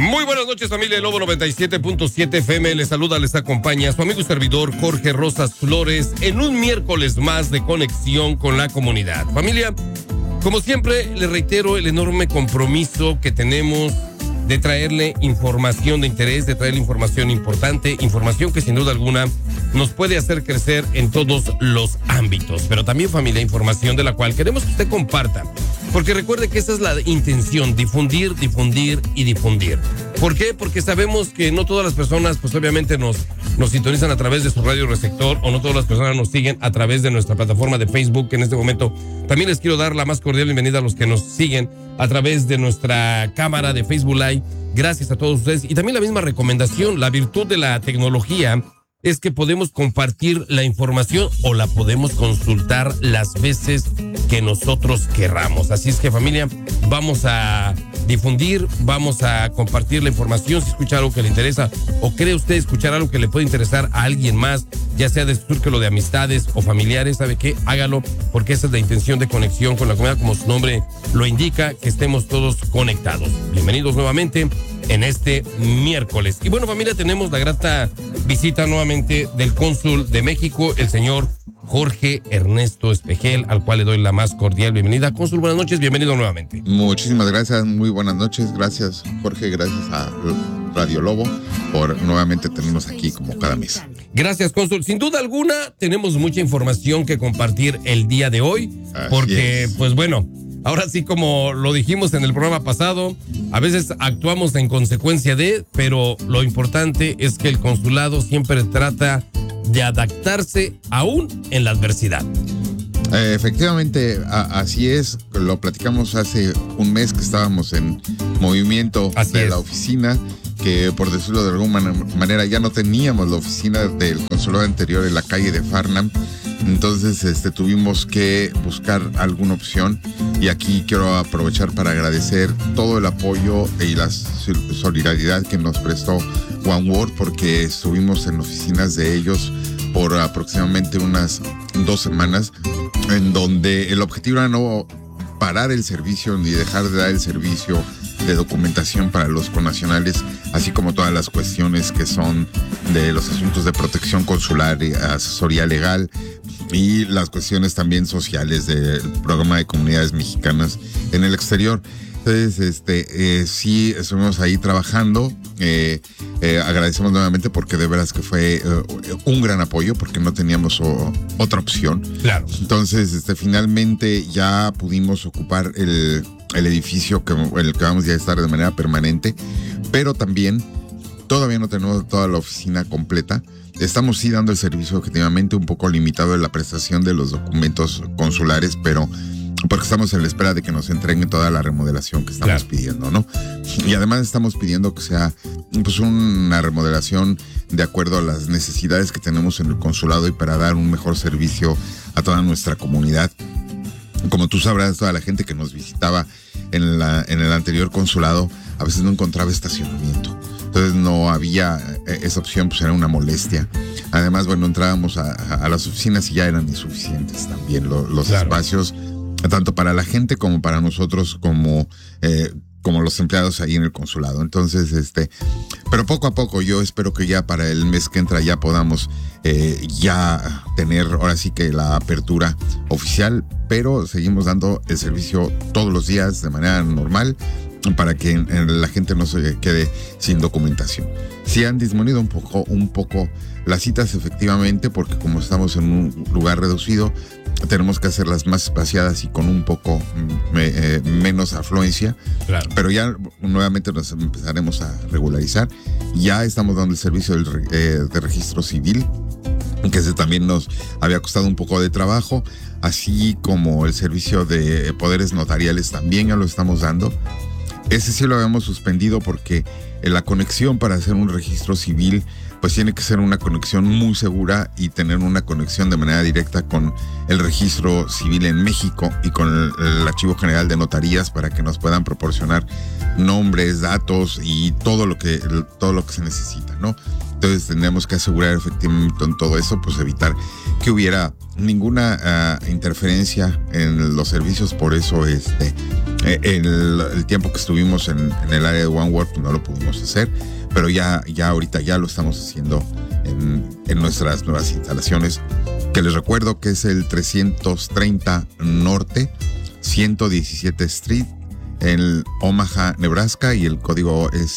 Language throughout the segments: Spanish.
Muy buenas noches, familia de Lobo 97.7 FM. Les saluda, les acompaña su amigo y servidor Jorge Rosas Flores en un miércoles más de conexión con la comunidad. Familia, como siempre, les reitero el enorme compromiso que tenemos de traerle información de interés, de traerle información importante, información que sin duda alguna nos puede hacer crecer en todos los ámbitos. Pero también, familia, información de la cual queremos que usted comparta. Porque recuerde que esa es la intención, difundir, difundir y difundir. ¿Por qué? Porque sabemos que no todas las personas, pues obviamente nos sintonizan a través de su radio receptor, o no todas las personas nos siguen a través de nuestra plataforma de Facebook. En este momento también les quiero dar la más cordial bienvenida a los que nos siguen a través de nuestra cámara de Facebook Live. Gracias a todos ustedes. Y también la misma recomendación, la virtud de la tecnología es que podemos compartir la información o la podemos consultar las veces que nosotros querramos. Así es que, familia, vamos a difundir, vamos a compartir la información. Si escucha algo que le interesa o cree usted escuchar algo que le puede interesar a alguien más, ya sea de su círculo de amistades o familiares, ¿sabe qué? Hágalo, porque esa es la intención de conexión con la comunidad, como su nombre lo indica, que estemos todos conectados. Bienvenidos nuevamente en este miércoles. Y bueno, familia, tenemos la grata visita nuevamente del cónsul de México, el señor Jorge Ernesto Espejel, al cual le doy la más cordial bienvenida. Cónsul, buenas noches, bienvenido nuevamente. Muchísimas gracias, muy buenas noches. Gracias, Jorge, gracias a Radio Lobo por nuevamente tenernos aquí como cada mes. Gracias, cónsul. Sin duda alguna, tenemos mucha información que compartir el día de hoy, porque, pues bueno, ahora sí, como lo dijimos en el programa pasado, a veces actuamos en consecuencia de, pero lo importante es que el consulado siempre trata de adaptarse aún en la adversidad. Efectivamente, así es. Lo platicamos hace un mes que estábamos en movimiento la oficina, que por decirlo de alguna manera ya no teníamos la oficina del consulado anterior en la calle de Farnham. Entonces tuvimos que buscar alguna opción, y aquí quiero aprovechar para agradecer todo el apoyo y la solidaridad que nos prestó One World, porque estuvimos en oficinas de ellos por aproximadamente unas 2 semanas, en donde el objetivo era no parar el servicio ni dejar de dar el servicio de documentación para los connacionales, así como todas las cuestiones que son de los asuntos de protección consular y asesoría legal, y las cuestiones también sociales del programa de comunidades mexicanas en el exterior. Entonces, sí, estuvimos ahí trabajando. Agradecemos nuevamente porque de veras que fue un gran apoyo, porque no teníamos otra opción. Claro. Entonces, finalmente ya pudimos ocupar el edificio en el que vamos ya a estar de manera permanente, pero también todavía no tenemos toda la oficina completa. Estamos sí dando el servicio objetivamente un poco limitado en la prestación de los documentos consulares, pero porque estamos en la espera de que nos entreguen toda la remodelación que estamos pidiendo, ¿no? Y además estamos pidiendo que sea pues una remodelación de acuerdo a las necesidades que tenemos en el consulado y para dar un mejor servicio a toda nuestra comunidad. Como tú sabrás, toda la gente que nos visitaba en el anterior consulado a veces no encontraba estacionamiento. Entonces no había esa opción, pues era una molestia. Además, bueno, entrábamos a las oficinas y ya eran insuficientes también los espacios, tanto para la gente como para nosotros como los empleados ahí en el consulado. Entonces, pero poco a poco yo espero que ya para el mes que entra ya podamos ya tener ahora sí que la apertura oficial, pero seguimos dando el servicio todos los días de manera normal para que la gente no se quede sin documentación. Sí han disminuido un poco las citas, efectivamente, porque como estamos en un lugar reducido, tenemos que hacerlas más espaciadas y con un poco menos afluencia. Claro. Pero ya nuevamente nos empezaremos a regularizar. Ya estamos dando el servicio de registro civil, que ese también nos había costado un poco de trabajo, así como el servicio de poderes notariales también ya lo estamos dando. Ese sí lo habíamos suspendido porque la conexión para hacer un registro civil pues tiene que ser una conexión muy segura y tener una conexión de manera directa con el registro civil en México y con el Archivo General de Notarías para que nos puedan proporcionar nombres, datos y todo lo que se necesita, ¿no? Entonces tendríamos que asegurar efectivamente en todo eso, pues evitar que hubiera ninguna interferencia en los servicios. Por eso el tiempo que estuvimos en el área de OneWorld pues no lo pudimos hacer, pero ya ahorita ya lo estamos haciendo en nuestras nuevas instalaciones, que les recuerdo que es el 330 Norte 117 Street en Omaha, Nebraska, y el código es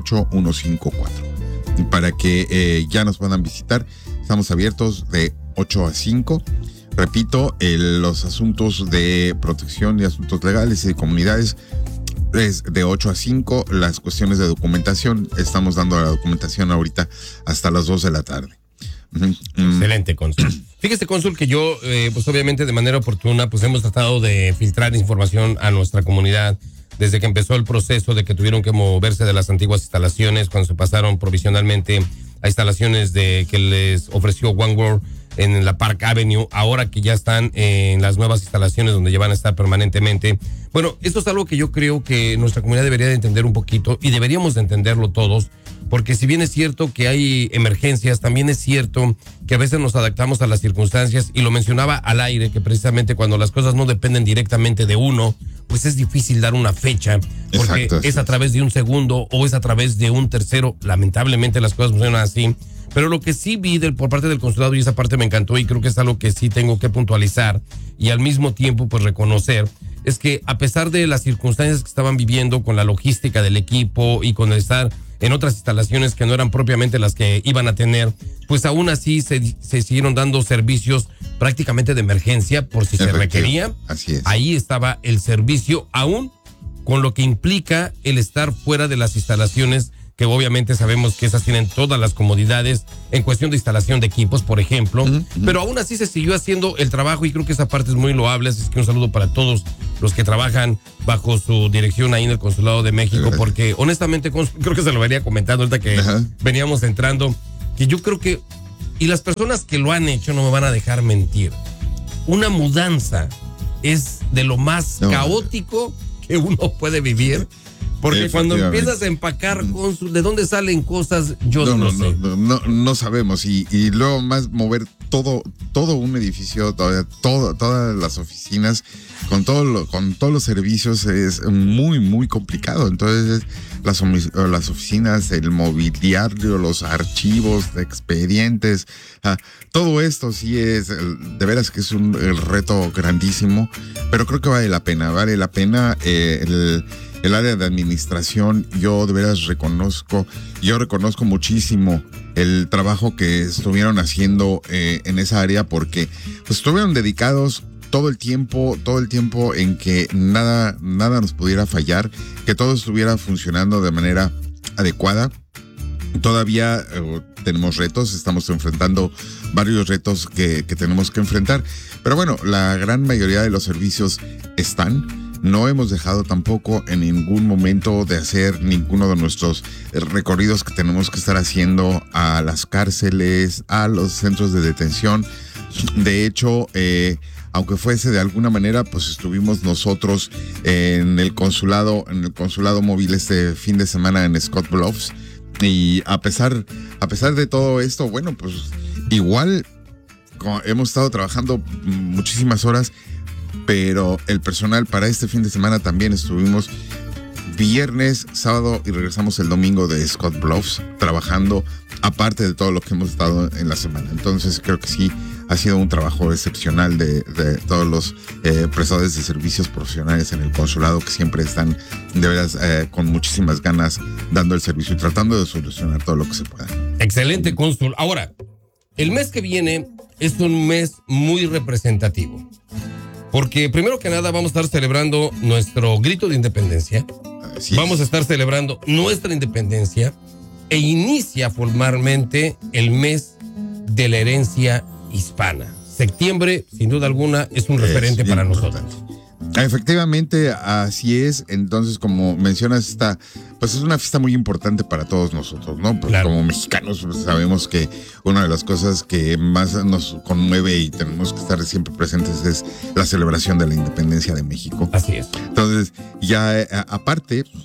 68154. Para que ya nos puedan visitar, estamos abiertos de 8 a 5. Repito, los asuntos de protección y asuntos legales y de comunidades es de 8 a 5. Las cuestiones de documentación, estamos dando la documentación ahorita hasta las 2 de la tarde. Excelente, cónsul. Fíjese, cónsul, que yo, pues obviamente de manera oportuna, pues hemos tratado de filtrar información a nuestra comunidad desde que empezó el proceso de que tuvieron que moverse de las antiguas instalaciones cuando se pasaron provisionalmente a instalaciones que les ofreció OneWorld en la Park Avenue, ahora que ya están en las nuevas instalaciones donde ya van a estar permanentemente. Bueno, esto es algo que yo creo que nuestra comunidad debería de entender un poquito, y deberíamos de entenderlo todos, porque si bien es cierto que hay emergencias, también es cierto que a veces nos adaptamos a las circunstancias, y lo mencionaba al aire, que precisamente cuando las cosas no dependen directamente de uno, pues es difícil dar una fecha, porque exacto, es a través de un segundo o es a través de un tercero. Lamentablemente las cosas funcionan así. Pero lo que sí vi por parte del consulado, y esa parte me encantó y creo que es algo que sí tengo que puntualizar y al mismo tiempo pues reconocer, es que a pesar de las circunstancias que estaban viviendo con la logística del equipo y con estar en otras instalaciones que no eran propiamente las que iban a tener, pues aún así se siguieron dando servicios prácticamente de emergencia por si se requería. Así es. Ahí estaba el servicio, aún con lo que implica el estar fuera de las instalaciones, que obviamente sabemos que esas tienen todas las comodidades en cuestión de instalación de equipos, por ejemplo, pero aún así se siguió haciendo el trabajo, y creo que esa parte es muy loable. Así que un saludo para todos los que trabajan bajo su dirección ahí en el Consulado de México, porque honestamente creo que se lo venía comentando ahorita que veníamos entrando, que yo creo que, y las personas que lo han hecho no me van a dejar mentir, una mudanza es de lo más caótico que uno puede vivir. Porque cuando empiezas a empacar, ¿de dónde salen cosas? Yo no sé. No sabemos. Y luego más mover todo un edificio, todas las oficinas, con todos los servicios, es muy, muy complicado. Entonces, las oficinas, el mobiliario, los archivos, expedientes, todo esto sí es, de veras que es el reto grandísimo, pero creo que vale la pena. El área de administración, yo de veras reconozco muchísimo el trabajo que estuvieron haciendo en esa área, porque pues estuvieron dedicados todo el tiempo en que nada nos pudiera fallar, que todo estuviera funcionando de manera adecuada. Todavía tenemos retos, estamos enfrentando varios retos que tenemos que enfrentar, pero bueno, la gran mayoría de los servicios están. No hemos dejado tampoco en ningún momento de hacer ninguno de nuestros recorridos que tenemos que estar haciendo a las cárceles, a los centros de detención. De hecho, aunque fuese de alguna manera, pues estuvimos nosotros en el consulado móvil este fin de semana en Scott Bluffs, y a pesar de todo esto, bueno, pues igual hemos estado trabajando muchísimas horas. Pero el personal para este fin de semana también estuvimos viernes, sábado y regresamos el domingo de Scott Bluffs trabajando, aparte de todo lo que hemos estado en la semana. Entonces creo que sí ha sido un trabajo excepcional de todos los prestadores de servicios profesionales en el consulado, que siempre están de veras con muchísimas ganas dando el servicio y tratando de solucionar todo lo que se pueda. Excelente, cónsul. Ahora, el mes que viene es un mes muy representativo, porque primero que nada vamos a estar celebrando nuestro grito de independencia. Vamos a estar celebrando nuestra independencia, e inicia formalmente el mes de la herencia hispana. Septiembre, sin duda alguna, es un referente para nosotros. Efectivamente, así es. Entonces, como mencionas, pues es una fiesta muy importante para todos nosotros, ¿no? Porque claro, como mexicanos pues, sabemos que una de las cosas que más nos conmueve y tenemos que estar siempre presentes es la celebración de la independencia de México. Así es. Entonces, ya aparte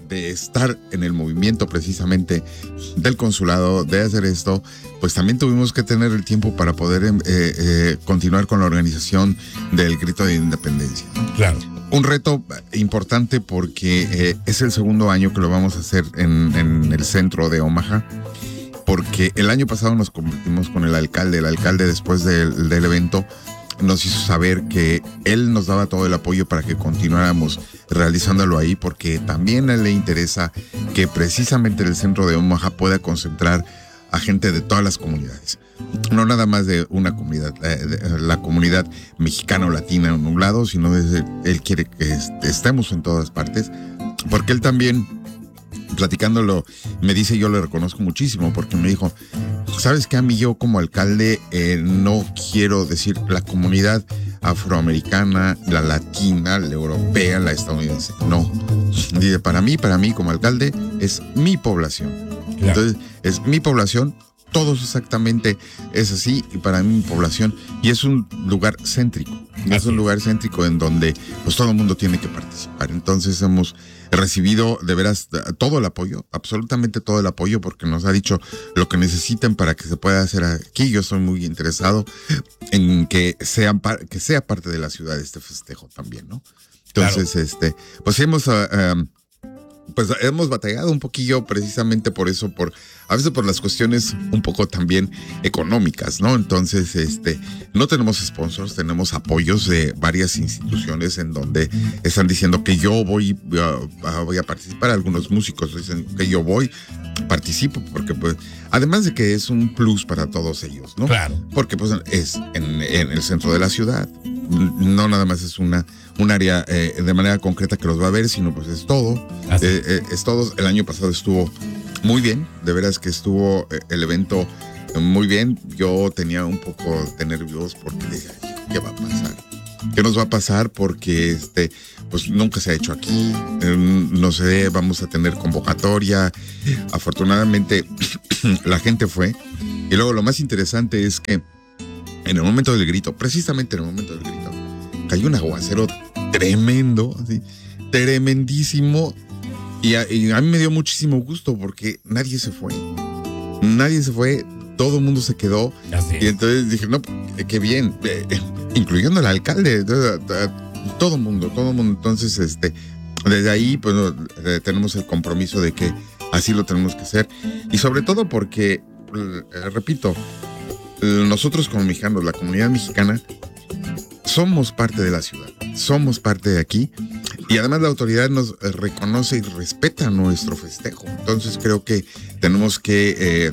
de estar en el movimiento precisamente del consulado, de hacer esto, pues también tuvimos que tener el tiempo para poder continuar con la organización del Grito de Independencia. Claro. Un reto importante porque es el segundo año que lo vamos a hacer en el centro de Omaha, porque el año pasado nos convertimos con el alcalde. El alcalde, después del evento, nos hizo saber que él nos daba todo el apoyo para que continuáramos realizándolo ahí, porque también a él le interesa que precisamente el centro de Omaha pueda concentrar a gente de todas las comunidades, no nada más de una comunidad, la comunidad mexicana o latina en un lado, sino él quiere que estemos en todas partes, porque él también, platicándolo, me dice, yo le reconozco muchísimo, porque me dijo, ¿sabes qué? A mí, yo como alcalde, no quiero decir la comunidad afroamericana, la latina, la europea, la estadounidense, no. Dice, para mí como alcalde, es mi población. Claro. Entonces, es mi población, todos exactamente es así, y para mí mi población, y es un lugar céntrico, es un lugar céntrico en donde pues todo el mundo tiene que participar. Entonces hemos recibido de veras todo el apoyo, absolutamente todo el apoyo, porque nos ha dicho lo que necesiten para que se pueda hacer aquí. Yo estoy muy interesado en que sea parte de la ciudad este festejo también, ¿no? Entonces, claro. Pues hemos batallado un poquillo precisamente por eso, a veces por las cuestiones un poco también económicas, ¿no? Entonces, no tenemos sponsors, tenemos apoyos de varias instituciones en donde están diciendo que yo voy a participar. Algunos músicos dicen que yo participo, porque pues, además de que es un plus para todos ellos, ¿no? Claro. Porque pues es en el centro de la ciudad, no nada más es un área de manera concreta que los va a ver, sino pues es todo. Es todo. El año pasado estuvo muy bien, de veras que estuvo el evento muy bien. Yo tenía un poco de nervios porque decía, ¿qué va a pasar? ¿Qué nos va a pasar? Porque pues nunca se ha hecho aquí, no sé, vamos a tener convocatoria. Afortunadamente la gente fue, y luego lo más interesante es que en el momento del grito, precisamente en el momento del grito, cayó un aguacero tremendo, así, tremendísimo, y a mí me dio muchísimo gusto porque nadie se fue, todo el mundo se quedó. Así. Y entonces dije, no, qué bien, incluyendo al alcalde, todo el mundo. Entonces, desde ahí, pues, tenemos el compromiso de que así lo tenemos que hacer, y sobre todo porque, repito, nosotros como mexicanos, la comunidad mexicana, somos parte de la ciudad, somos parte de aquí, y además la autoridad nos reconoce y respeta nuestro festejo. Entonces creo que tenemos que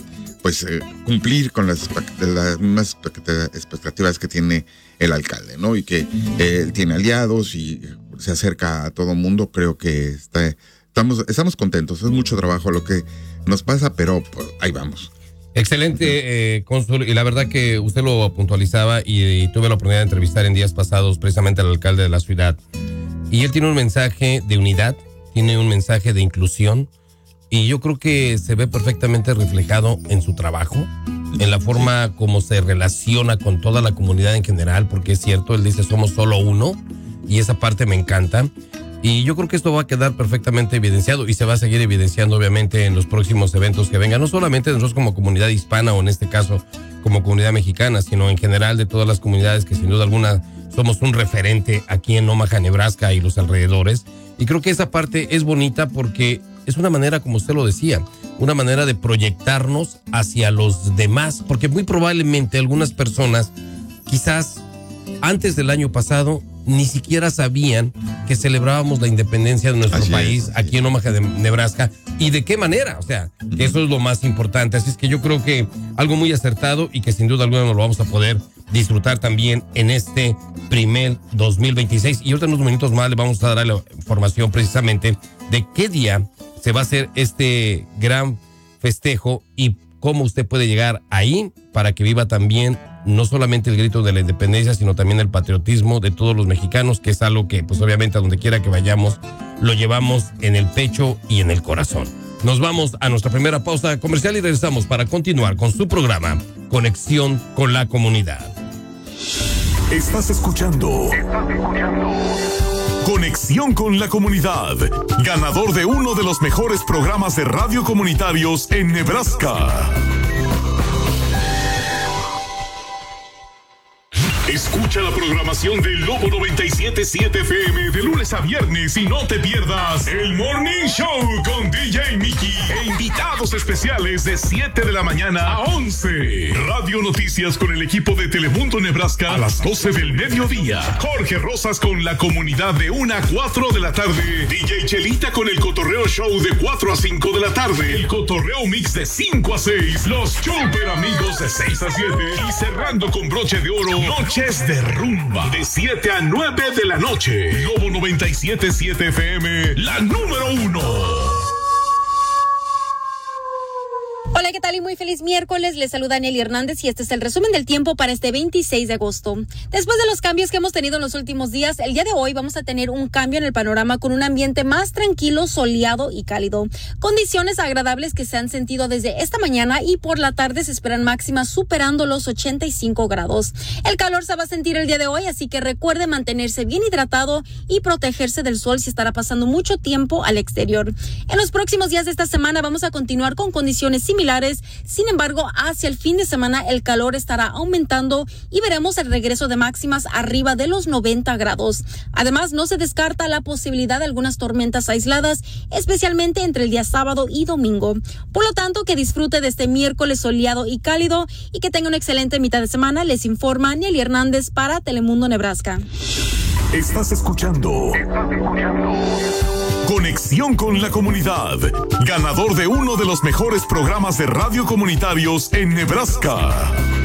cumplir con las mismas expectativas que tiene el alcalde, ¿no? Y que él tiene aliados y se acerca a todo mundo. Creo que estamos contentos. Es mucho trabajo lo que nos pasa, pero pues, ahí vamos. Excelente, cónsul, y la verdad que usted lo puntualizaba y tuve la oportunidad de entrevistar en días pasados precisamente al alcalde de la ciudad, y él tiene un mensaje de unidad, tiene un mensaje de inclusión, y yo creo que se ve perfectamente reflejado en su trabajo, en la forma como se relaciona con toda la comunidad en general, porque es cierto, él dice somos solo uno, y esa parte me encanta. Y yo creo que esto va a quedar perfectamente evidenciado y se va a seguir evidenciando obviamente en los próximos eventos que vengan, no solamente nosotros como comunidad hispana o en este caso como comunidad mexicana, sino en general de todas las comunidades que sin duda alguna somos un referente aquí en Omaha, Nebraska y los alrededores. Y creo que esa parte es bonita porque es una manera, como usted lo decía, una manera de proyectarnos hacia los demás, porque muy probablemente algunas personas quizás antes del año pasado ni siquiera sabían que celebrábamos la independencia de nuestro país aquí en Omaha, Nebraska, y de qué manera, o sea, que eso es lo más importante. Así es que yo creo que algo muy acertado y que sin duda alguna nos lo vamos a poder disfrutar también en este primer 2026. Y ahorita en unos minutos más le vamos a dar la información precisamente de qué día se va a hacer este gran festejo y cómo usted puede llegar ahí para que viva también no solamente el grito de la independencia, sino también el patriotismo de todos los mexicanos, que es algo que pues obviamente a donde quiera que vayamos lo llevamos en el pecho y en el corazón. Nos vamos a nuestra primera pausa comercial y regresamos para continuar con su programa Conexión con la Comunidad. Estás escuchando Conexión con la comunidad. Ganador de uno de los mejores programas de radio comunitarios en Nebraska. Escucha la programación del Lobo 97.7 FM de lunes a viernes y no te pierdas el Morning Show con DJ Mickey e invitados especiales de 7 de la mañana a 11. Radio Noticias con el equipo de Telemundo Nebraska a las 12 del mediodía. Jorge Rosas con la comunidad de 1 a 4 de la tarde. DJ Chelita con el Cotorreo Show de 4 a 5 de la tarde. El Cotorreo Mix de 5 a 6. Los Super Amigos de 6 a 7. Y cerrando con broche de oro, Noches de Rumba de 7 a 9 de la noche. Lobo 97.7 FM, la número 1. Hola, ¿qué tal? Y muy feliz miércoles. Les saluda Nelly Hernández y este es el resumen del tiempo para este 26 de agosto. Después de los cambios que hemos tenido en los últimos días, el día de hoy vamos a tener un cambio en el panorama con un ambiente más tranquilo, soleado y cálido. Condiciones agradables que se han sentido desde esta mañana y por la tarde se esperan máximas superando los 85 grados. El calor se va a sentir el día de hoy, así que recuerde mantenerse bien hidratado y protegerse del sol si estará pasando mucho tiempo al exterior. En los próximos días de esta semana vamos a continuar con condiciones similares. Sin embargo, hacia el fin de semana el calor estará aumentando y veremos el regreso de máximas arriba de los 90 grados. Además, no se descarta la posibilidad de algunas tormentas aisladas, especialmente entre el día sábado y domingo. Por lo tanto, que disfrute de este miércoles soleado y cálido y que tenga una excelente mitad de semana. Les informa Nelly Hernández para Telemundo Nebraska. Estás escuchando Conexión con la comunidad. Ganador de uno de los mejores programas de radio comunitarios en Nebraska.